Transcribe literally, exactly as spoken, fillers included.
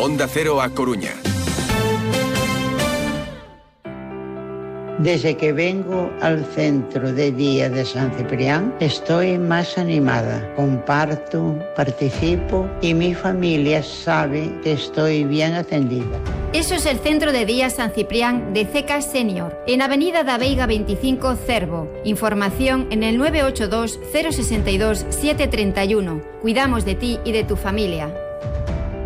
Onda Cero A Coruña. Desde que vengo al centro de día de San Ciprián, estoy más animada. Comparto, participo y mi familia sabe que estoy bien atendida. Eso es el Centro de Día San Ciprián de C E C A Senior, en Avenida da Veiga veinticinco, Cervo. Información en el nueve ocho dos, cero seis dos, siete tres uno. Cuidamos de ti y de tu familia.